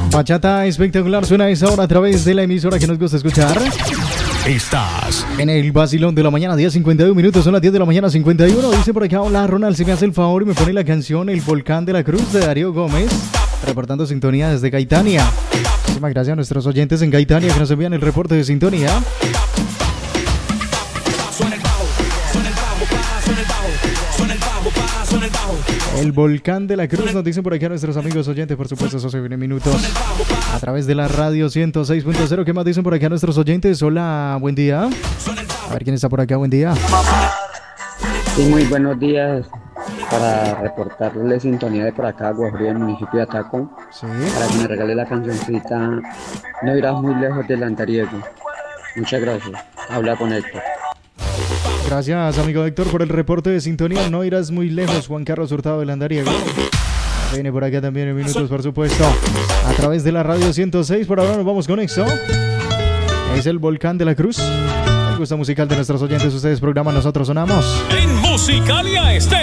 Bachata espectacular suena a esa hora a través de la emisora que nos gusta escuchar. Estás En el vacilón de la mañana, 10:51 minutos, son las 10 de la mañana, 51. Dice por acá, hola Ronald, si me hace el favor y me pone la canción El Volcán de la Cruz de Darío Gómez, reportando sintonía desde Gaitania. Muchísimas gracias a nuestros oyentes en Gaitania que nos envían el reporte de sintonía. El Volcán de la Cruz nos dicen por aquí a nuestros amigos oyentes, por supuesto, esos 20 minutos a través de la radio 106.0. ¿Qué más dicen por acá nuestros oyentes? Hola, buen día. A ver quién está por acá, buen día. Sí, muy buenos días. Para reportarle sintonía de por acá, Guajiro, del municipio de Ataco, Sí. para que me regale la cancioncita No irás muy lejos del Andariego. Muchas gracias. Habla con Héctor. Gracias, amigo Héctor, por el reporte de sintonía. No irás muy lejos, Juan Carlos Hurtado del Andariego. Viene por acá también en minutos, por supuesto, a través de la radio 106. Por ahora nos vamos con eso. Es el Volcán de la Cruz. El gusto musical de nuestros oyentes, ustedes programan, nosotros sonamos. en Musicalia Estéreo.